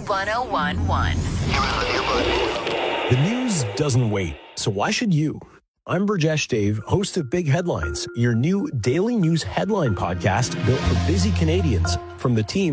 1011. The news doesn't wait, so why should you? I'm Burjesh Dave, host of Big Headlines, your new daily news headline podcast built for busy Canadians from the team